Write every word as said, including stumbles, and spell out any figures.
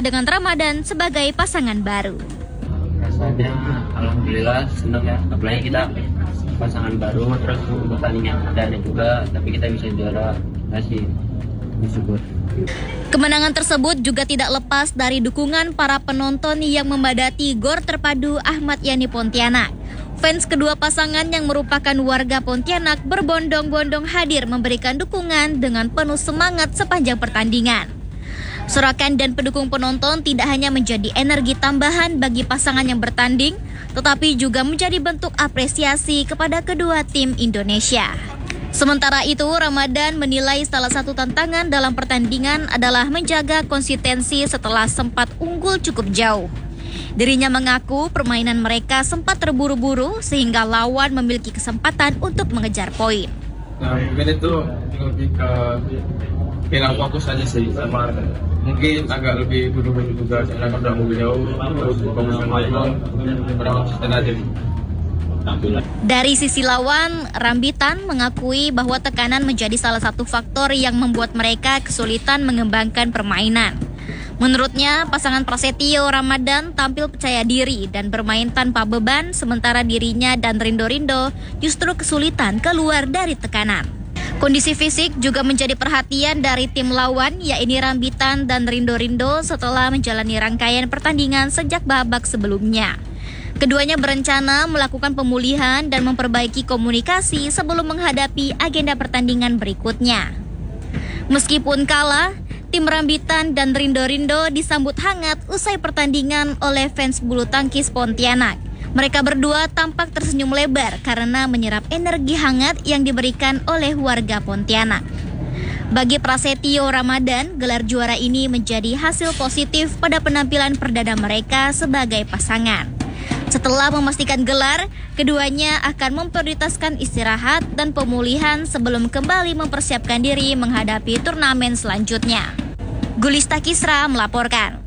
dengan Ramadan sebagai pasangan baru. Rasanya alhamdulillah senang ya, apalagi kita pasangan baru, terus pertandingan ada juga, tapi kita bisa juara, masih bersyukur. Kemenangan tersebut juga tidak lepas dari dukungan para penonton yang memadati Gor Terpadu Ahmad Yani Pontianak. Fans kedua pasangan yang merupakan warga Pontianak berbondong-bondong hadir memberikan dukungan dengan penuh semangat sepanjang pertandingan. Sorakan dan pendukung penonton tidak hanya menjadi energi tambahan bagi pasangan yang bertanding, tetapi juga menjadi bentuk apresiasi kepada kedua tim Indonesia. Sementara itu, Ramadan menilai salah satu tantangan dalam pertandingan adalah menjaga konsistensi setelah sempat unggul cukup jauh. Dirinya mengaku permainan mereka sempat terburu-buru sehingga lawan memiliki kesempatan untuk mengejar poin. Nah, mungkin itu lebih ke hilang fokus aja sih, sama mungkin agak lebih buru-buru juga karena udah mau jauh, terus fokus yang lain kurang konsisten aja. Dari sisi lawan, Rambitan mengakui bahwa tekanan menjadi salah satu faktor yang membuat mereka kesulitan mengembangkan permainan. Menurutnya, pasangan Prasetyo Ramadan tampil percaya diri dan bermain tanpa beban, sementara dirinya dan Rindo Rindo justru kesulitan keluar dari tekanan. Kondisi fisik juga menjadi perhatian dari tim lawan, yaitu Rambitan dan Rindo Rindo setelah menjalani rangkaian pertandingan sejak babak sebelumnya. Keduanya berencana melakukan pemulihan dan memperbaiki komunikasi sebelum menghadapi agenda pertandingan berikutnya. Meskipun kalah, tim Rambitan dan Rindo Rindo disambut hangat usai pertandingan oleh fans bulu tangkis Pontianak. Mereka berdua tampak tersenyum lebar karena menyerap energi hangat yang diberikan oleh warga Pontianak. Bagi Prasetyo Ramadan, gelar juara ini menjadi hasil positif pada penampilan perdana mereka sebagai pasangan. Setelah memastikan gelar, keduanya akan memprioritaskan istirahat dan pemulihan sebelum kembali mempersiapkan diri menghadapi turnamen selanjutnya. Gulista Kisra melaporkan.